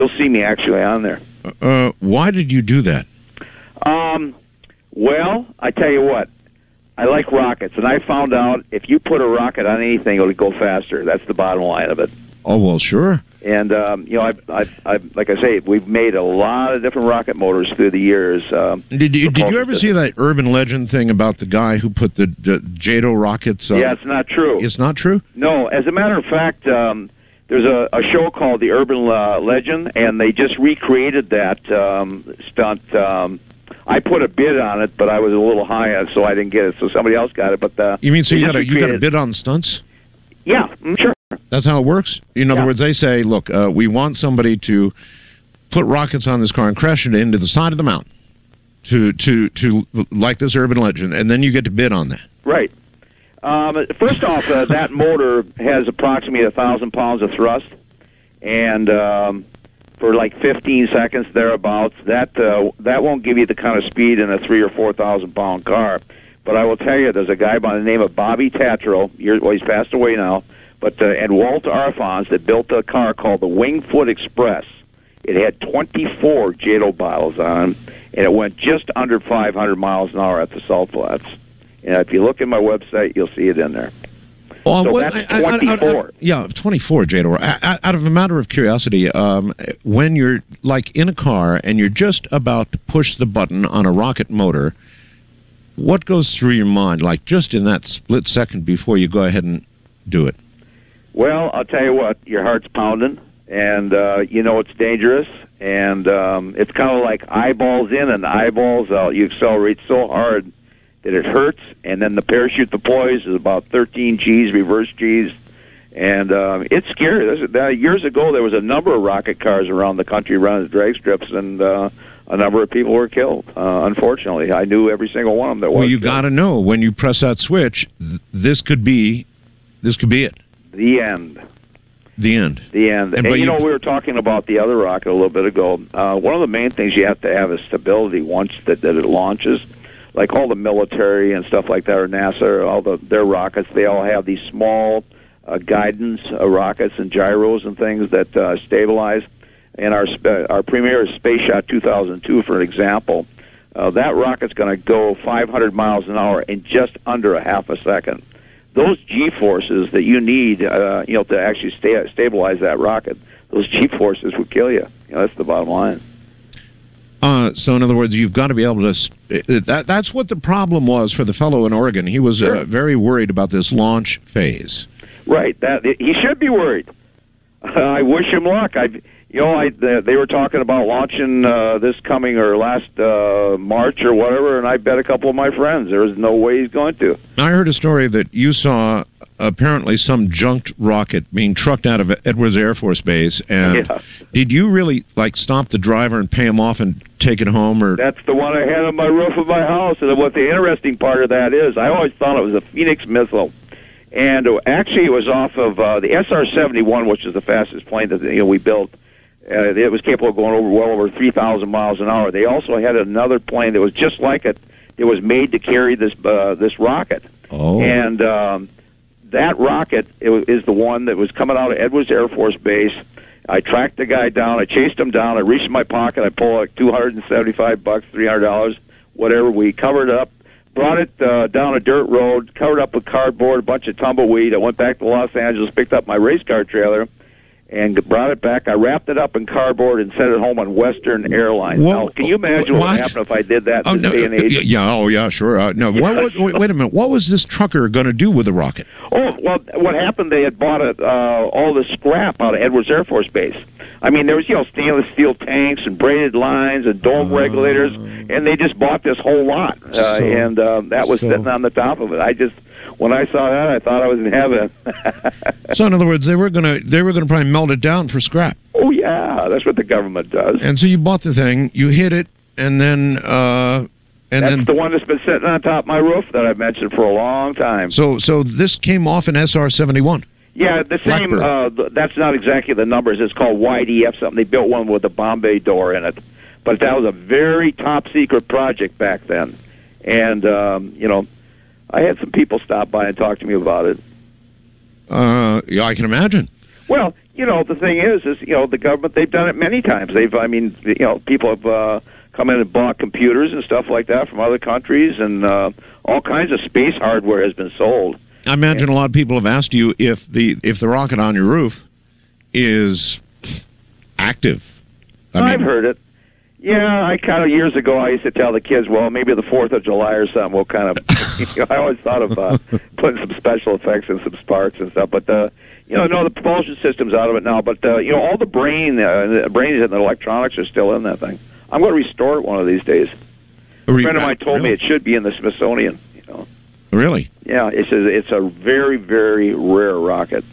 see me actually on there. Why did you do that? Well, I tell you what, I like rockets, and I found out if you put a rocket on anything, it'll go faster. That's the bottom line of it. Oh, well, sure. And you know, I like I say, we've made a lot of different rocket motors through the years. Did you ever see that urban legend thing about the guy who put the JATO rockets? Yeah, it's not true. It's not true? No, as a matter of fact, there's a show called The Urban Legend, and they just recreated that stunt. I put a bid on it, but I was a little high on it, so I didn't get it. So somebody else got it. But you mean so you got a bid on stunts? Yeah, sure. That's how it works? In other words, they say, look, we want somebody to put rockets on this car and crash it into the side of the mountain to like this urban legend, and then you get to bid on that. Right. First off, that motor has approximately 1,000 pounds of thrust, and for like 15 seconds thereabouts, that won't give you the kind of speed in a 3,000 or 4,000 pound car. But I will tell you, there's a guy by the name of Bobby Tatro. Well, he's passed away now. But and Walt Arfons that built a car called the Wingfoot Express. It had 24 JATO bottles on it, and it went just under 500 miles an hour at the salt flats. And if you look at my website, you'll see it in there. Well, so that's 24. Yeah, 24 JATO. Out of a matter of curiosity, when you're like in a car and you're just about to push the button on a rocket motor, what goes through your mind, like just in that split second before you go ahead and do it? Well, I'll tell you what, your heart's pounding, and you know it's dangerous, and it's kind of like eyeballs in and eyeballs out. You accelerate so hard that it hurts, and then the parachute deploys is about 13 Gs, reverse Gs, and it's scary. Years ago, there was a number of rocket cars around the country running the drag strips, and a number of people were killed, unfortunately. I knew every single one of them that was. Well, you got to know, when you press that switch, this could be it. The end. The end. The end. And you know, we were talking about the other rocket a little bit ago. One of the main things you have to have is stability once that it launches. Like all the military and stuff like that, or NASA, all their rockets, they all have these small guidance rockets and gyros and things that stabilize. And our premier is Space Shot 2002, for an example. That rocket's going to go 500 miles an hour in just under a half a second. Those G-forces that you need, to actually stabilize that rocket, those G-forces would kill you. That's the bottom line. So, in other words, you've got to be able to... That's what the problem was for the fellow in Oregon. He was very worried about this launch phase. Right. He should be worried. I wish him luck. They were talking about launching this coming or last March or whatever, and I bet a couple of my friends there's no way he's going to. I heard a story that you saw apparently some junked rocket being trucked out of Edwards Air Force Base, and did you really stop the driver and pay him off and take it home? Or that's the one I had on my roof of my house, and what the interesting part of that is, I always thought it was a Phoenix missile. And actually, it was off of the SR-71, which is the fastest plane that we built. It was capable of going well over 3,000 miles an hour. They also had another plane that was just like it. It was made to carry this rocket. Oh. And that rocket is the one that was coming out of Edwards Air Force Base. I tracked the guy down. I chased him down. I reached in my pocket. I pulled like $275, $300, whatever. We covered it up. Brought it down a dirt road, covered up with cardboard, a bunch of tumbleweed. I went back to Los Angeles, picked up my race car trailer, and brought it back. I wrapped it up in cardboard and sent it home on Western Airlines. Now, can you imagine what would happen if I did that in this day and age? Yeah, sure. No, wait a minute. What was this trucker going to do with the rocket? Oh, well, what happened, they had bought all the scrap out of Edwards Air Force Base. I mean, there was, stainless steel tanks and braided lines and dome regulators, and they just bought this whole lot. And that was sitting on the top of it. When I saw that, I thought I was in heaven. So, in other words, they were going to probably melt it down for scrap. Oh yeah, that's what the government does. And so you bought the thing, you hit it, and then that's the one that's been sitting on top of my roof that I've mentioned for a long time. So this came off an SR-71. Yeah, the same. That's not exactly the numbers. It's called YDF something. They built one with a Bombay door in it, but that was a very top secret project back then. And I had some people stop by and talk to me about it. Yeah, I can imagine. Well, the thing is, the government, they've done it many times. People have come in and bought computers and stuff like that from other countries, and all kinds of space hardware has been sold. I imagine a lot of people have asked you if the rocket on your roof is active. I've heard it. Yeah, I kind of years ago I used to tell the kids, well, maybe the 4th of July or something. We'll kind of. I always thought of putting some special effects and some sparks and stuff, but no, the propulsion system's out of it now. But all the brains and the electronics are still in that thing. I'm going to restore it one of these days. A friend of mine told me it should be in the Smithsonian. Really? Yeah, it's a very, very rare rocket.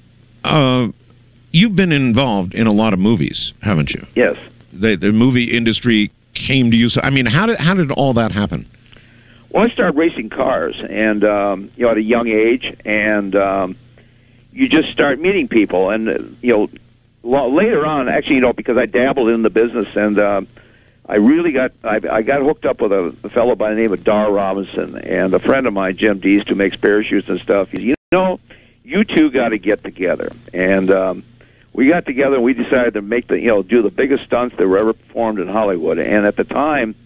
You've been involved in a lot of movies, haven't you? Yes. The movie industry came to you. So, I mean, how did all that happen? Well, I started racing cars, and at a young age, and you just start meeting people, and later on, actually, because I dabbled in the business, and I really got hooked up with a fellow by the name of Dar Robinson, and a friend of mine, Jim Deast, who makes parachutes and stuff. He said, you two got to get together, and we got together and we decided to make do the biggest stunts that were ever performed in Hollywood. And at the time,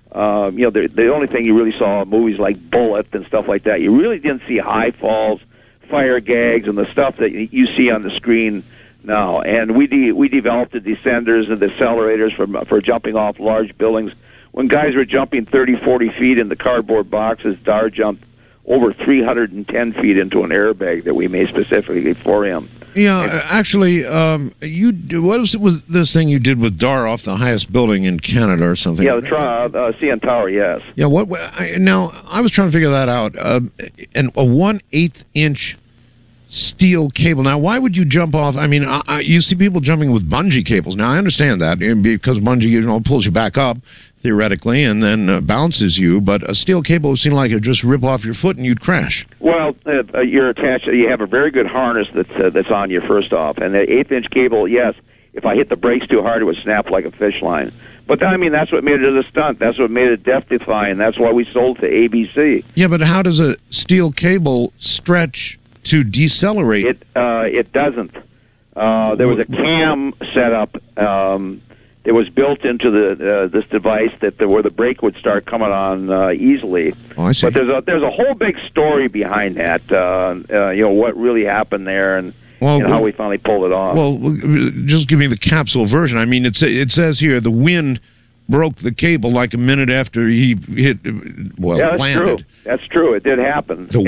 the only thing you really saw in movies like Bullet and stuff like that, you really didn't see high falls, fire gags, and the stuff that you see on the screen now. And we developed the descenders and the accelerators for jumping off large buildings. When guys were jumping 30, 40 feet in the cardboard boxes, Dar jumped over 310 feet into an airbag that we made specifically for him. Yeah, actually, what was this thing you did with Dar off the highest building in Canada or something? Yeah, the CN Tower, yes. Yeah, now, I was trying to figure that out. And a 1/8 inch steel cable. Now, why would you jump off? I mean, you see people jumping with bungee cables. Now, I understand that because bungee, pulls you back up, theoretically, and then bounces you. But a steel cable would seem like it would just rip off your foot and you'd crash. Well, you're attached. You have a very good harness that's on you first off, and the 1/8 inch cable. Yes, if I hit the brakes too hard, it would snap like a fish line. But that's what made it a stunt. That's what made it death-defying. That's why we sold to ABC. Yeah, but how does a steel cable stretch to decelerate? It doesn't. There was a cam set up. It was built into this device where the brake would start coming on easily. Oh, I see. But there's a whole big story behind that. What really happened there and how we finally pulled it off. Well, just give me the capsule version. I mean, it says here the wind broke the cable like a minute after he landed. True. That's true. It did happen. The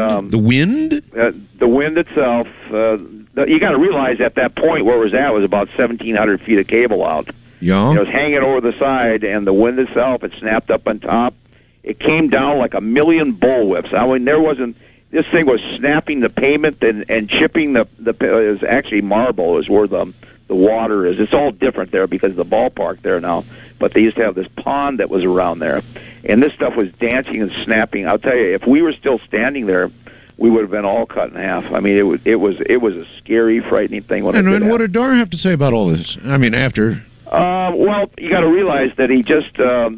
wind. The wind itself. You got to realize at that point where it was at was about 1,700 feet of cable out. Yeah. It was hanging over the side, and the wind itself, it snapped up on top. It came down like a million bullwhips. I mean, there wasn't. This thing was snapping the pavement and chipping it was actually marble is where the water is. It's all different there because of the ballpark there now. But they used to have this pond that was around there, and this stuff was dancing and snapping. I'll tell you, if we were still standing there, we would have been all cut in half. I mean, it was a scary, frightening thing. And what did Dar have to say about all this? I mean, after. Well, you got to realize that he just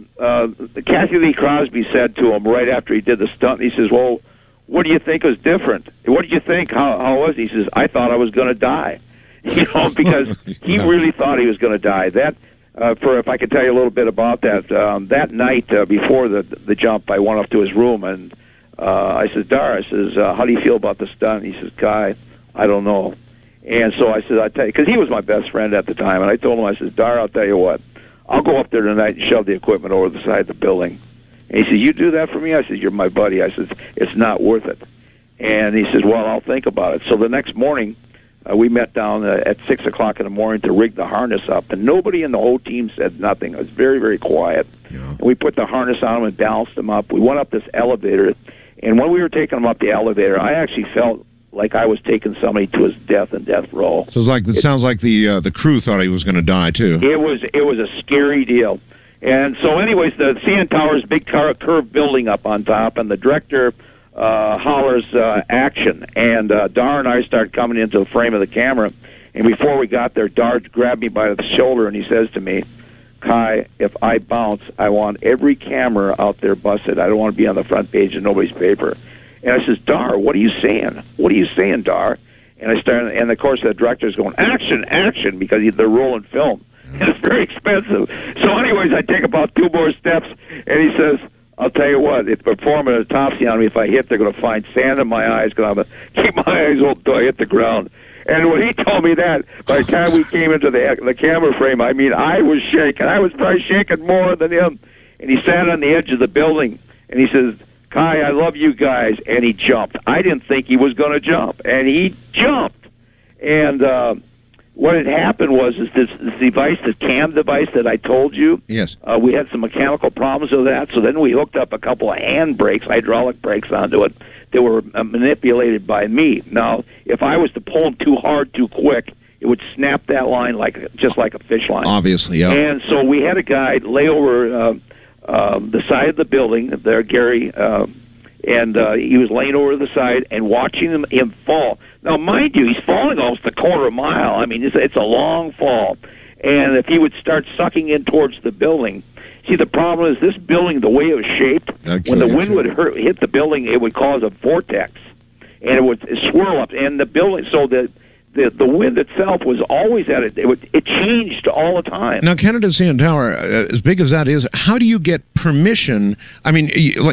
Kathy Lee Crosby said to him right after he did the stunt. He says, "Well, what do you think was different? What did you think? How was it?" He says, "I thought I was going to die." Because he really thought he was going to die. That. If I could tell you a little bit about that, that night before the jump, I went up to his room and I said, Dar, how do you feel about the stunt? He says, Kai, I don't know. And so I said, I tell you, because he was my best friend at the time, and I told him, I said, Dar, I'll tell you what, I'll go up there tonight and shove the equipment over the side of the building. And he said, you do that for me? I said, you're my buddy. I said, it's not worth it. And he says, well, I'll think about it. So the next morning, we met down at 6 o'clock in the morning to rig the harness up, and nobody in the whole team said nothing. It was very, very quiet. Yeah. And we put the harness on him and balanced him up. We went up this elevator, and when we were taking him up the elevator, I actually felt like I was taking somebody to his death in death row. So it sounds like the crew thought he was going to die too. It was a scary deal. And so, anyways, the CN Tower's big curved building up on top, and the director hollers action, and Dar and I start coming into the frame of the camera, and before we got there, Dar grabbed me by the shoulder and he says to me, Kai, if I bounce, I want every camera out there busted. I don't want to be on the front page of nobody's paper. And I says, Dar, what are you saying? What are you saying, Dar? And I started, and of course the director's going, action, action, because they're rolling film. And it's very expensive. So anyways, I take about 2 more steps, and he says, I'll tell you what, if perform an autopsy on me, if I hit, they're going to find sand in my eyes, because I'm going to keep my eyes open until I hit the ground. And when he told me that, by the time we came into the camera frame, I mean, I was shaking. I was probably shaking more than him. And he sat on the edge of the building, and he says, Kai, I love you guys. And he jumped. I didn't think he was going to jump, and he jumped. And what had happened was this device, the cam device that I told you. Yes. We had some mechanical problems with that, so then we hooked up a couple of hand brakes, hydraulic brakes onto it that were manipulated by me. Now, if I was to pull them too hard, too quick, it would snap that line just like a fish line. Obviously, yeah. And so we had a guy lay over the side of the building there, Gary, and he was laying over the side and watching him fall. Now, mind you, he's falling almost a quarter mile. I mean, it's a long fall. And if he would start sucking in towards the building, see, the problem is this building, the way it was shaped, when the wind would hit the building, it would cause a vortex, and it would swirl up. And the building, so the wind itself was always at it. It changed all the time. Now, Kennedy CN Tower, as big as that is, how do you get permission? I mean,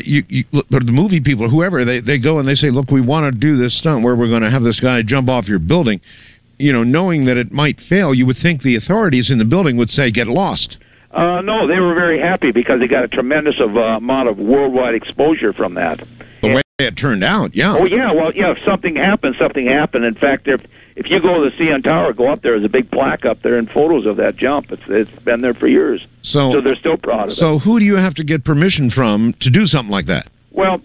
the movie people, whoever, they go and they say, look, we want to do this stunt where we're going to have this guy jump off your building. You know, knowing that it might fail, you would think the authorities in the building would say, get lost. No, they were very happy because they got a tremendous amount of worldwide exposure from that. The way it turned out, yeah. Oh, yeah, well, yeah, if something happened, something happened. In fact, if you go to the CN Tower, go up there, there's a big plaque up there and photos of that jump. It's been there for years. So they're still proud of it. So who do you have to get permission from to do something like that? Well,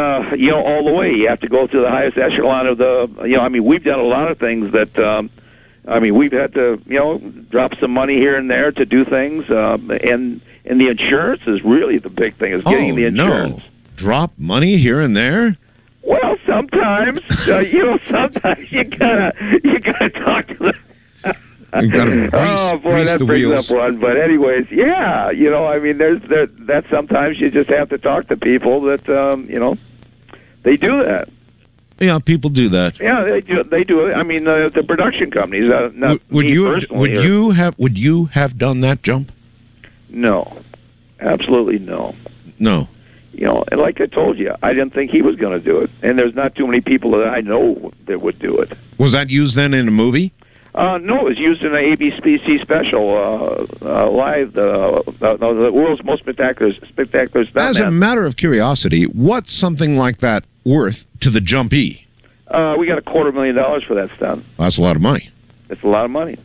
all the way. You have to go to the highest echelon of I mean, we've done a lot of things that, we've had to, drop some money here and there to do things. And the insurance is really the big thing, is getting the insurance. No. Drop money here and there? Well, sometimes, sometimes you gotta talk to the. You gotta that brings wheels. up one. But anyways, yeah, I mean, that sometimes you just have to talk to people that, they do that. Yeah, people do that. Yeah, they do. I mean, the production companies. Not would me you personally, would you have done that jump? No, absolutely no. No. And like I told you, I didn't think he was going to do it. And there's not too many people that I know that would do it. Was that used then in a movie? No, it was used in an ABC special, live, the world's most spectacular stuntman. As a matter of curiosity, what's something like that worth to the jumpee? We got $250,000 for that stunt. Well, that's a lot of money. It's a lot of money.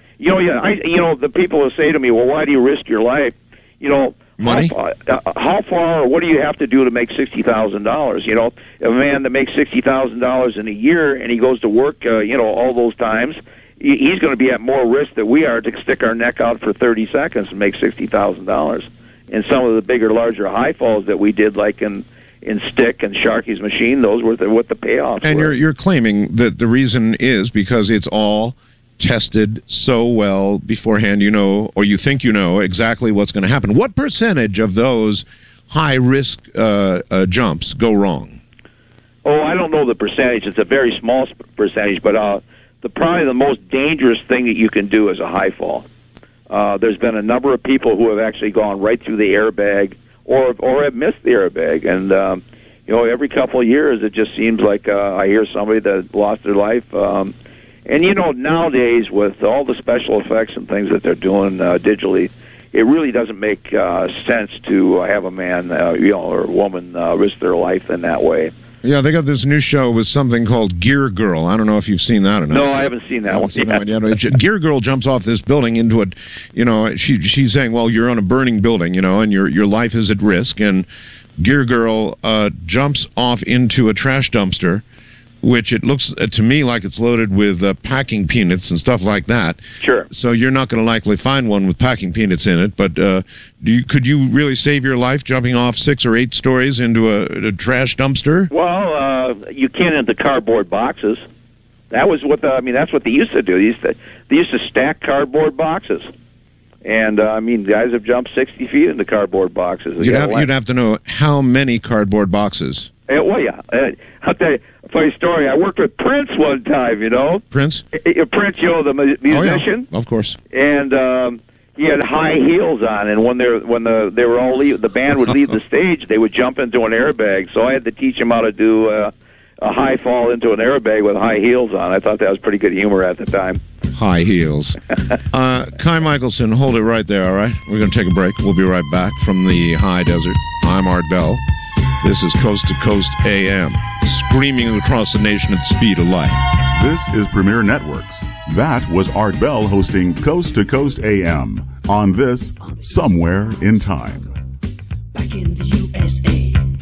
The people will say to me, well, why do you risk your life? Money? How far or what do you have to do to make $60,000? A man that makes $60,000 in a year and he goes to work, all those times, he's going to be at more risk than we are to stick our neck out for 30 seconds and make $60,000. And some of the bigger, larger high falls that we did, like in Stick and Sharky's Machine, those were what the payoffs were. And you're claiming that the reason is because it's all tested so well beforehand, or you think exactly what's going to happen. What percentage of those high-risk jumps go wrong? Oh, I don't know the percentage. It's a very small percentage, but probably the most dangerous thing that you can do is a high fall. There's been a number of people who have actually gone right through the airbag or have missed the airbag, and every couple of years it just seems like I hear somebody that lost their life. And, nowadays, with all the special effects and things that they're doing digitally, it really doesn't make sense to have a man, or a woman risk their life in that way. Yeah, they got this new show with something called Gear Girl. I don't know if you've seen that or not. No, I haven't seen that one yet. Gear Girl jumps off this building into a, she's saying, well, you're on a burning building, and your life is at risk. And Gear Girl jumps off into a trash dumpster, which it looks to me like it's loaded with packing peanuts and stuff like that. Sure. So you're not going to likely find one with packing peanuts in it, but could you really save your life jumping off 6 or 8 stories into a trash dumpster? Well, you can in the cardboard boxes. That was that's what they used to do. They used to stack cardboard boxes. And, guys have jumped 60 feet into cardboard boxes. You'd have to know how many cardboard boxes. Well, yeah. I'll tell you a funny story. I worked with Prince one time, you know. Prince? Prince, you know, the musician? Oh, yeah, of course. And he had high heels on, and when they were all the band would leave the stage, they would jump into an airbag. So I had to teach them how to do a high fall into an airbag with high heels on. I thought that was pretty good humor at the time. High heels. Kai Michelson, hold it right there, all right? We're going to take a break. We'll be right back from the high desert. I'm Art Bell. This is Coast to Coast AM, screaming across the nation at the speed of light. This is Premier Networks. That was Art Bell hosting Coast to Coast AM on this Somewhere in Time. Back in the USA.